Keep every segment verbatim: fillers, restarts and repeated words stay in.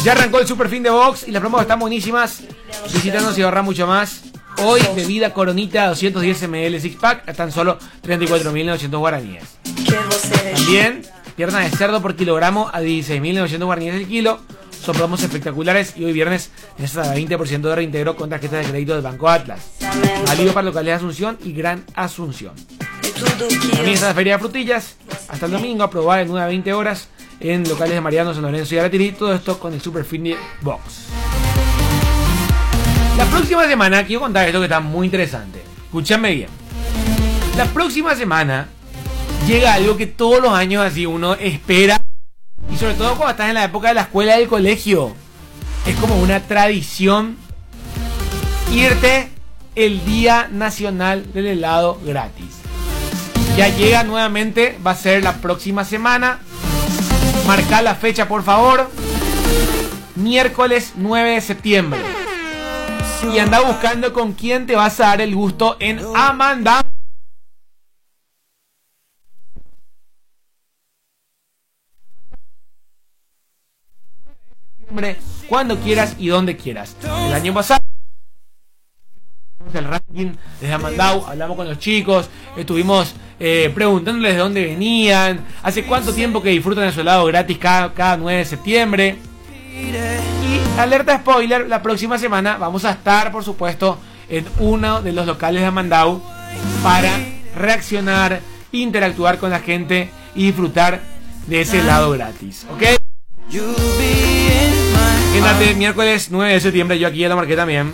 Ya arrancó el super fin de box y las promos están buenísimas. Visítanos y ahorra mucho más. Hoy, bebida Coronita doscientos diez mililitros six pack a tan solo treinta y cuatro mil novecientos guaraníes. También, pierna de cerdo por kilogramo a dieciséis mil novecientos guaraníes el kilo. Son promos espectaculares y hoy viernes es hasta veinte por ciento de reintegro con tarjetas de crédito del Banco Atlas. Válido para locales de Asunción y Gran Asunción. También está la Feria de Frutillas. Hasta el domingo, a probar en nueve a veinte horas en locales de Mariano, San Lorenzo y Aratirí. Todo esto con el Super Fin Box. La próxima semana quiero contar esto que está muy interesante. Escúchame bien. La próxima semana llega algo que todos los años así uno espera. Y sobre todo cuando estás en la época de la escuela y del colegio. Es como una tradición irte el Día Nacional del Helado gratis. Ya llega nuevamente, va a ser la próxima semana. Marca la fecha, por favor. Miércoles nueve de septiembre. Y anda buscando con quién te vas a dar el gusto en Amanda. Cuando quieras y donde quieras. El año pasado el ranking desde Amandau, hablamos con los chicos, estuvimos eh, preguntándoles de dónde venían, hace cuánto tiempo que disfrutan de su helado gratis cada, cada nueve de septiembre. Y alerta spoiler, la próxima semana vamos a estar, por supuesto, en uno de los locales de Amandau para reaccionar, interactuar con la gente y disfrutar de ese helado gratis, ¿ok? Quédate, miércoles nueve de septiembre, yo aquí ya lo marqué también.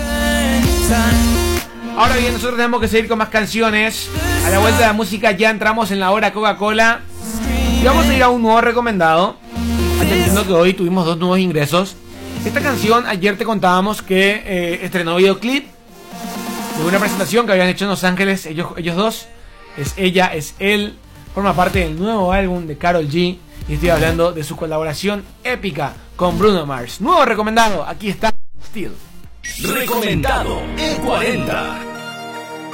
Ahora bien, nosotros tenemos que seguir con más canciones. A la vuelta de la música ya entramos en la hora Coca-Cola. Y vamos a ir a un nuevo recomendado. Atendiendo que hoy tuvimos dos nuevos ingresos. Esta canción, ayer te contábamos que eh, estrenó videoclip de una presentación que habían hecho en Los Ángeles, ellos, ellos dos. Es ella, es él. Forma parte del nuevo álbum de Karol G. Y estoy hablando de su colaboración épica con Bruno Mars. Nuevo recomendado, aquí está Still. Recomendado E cuarenta.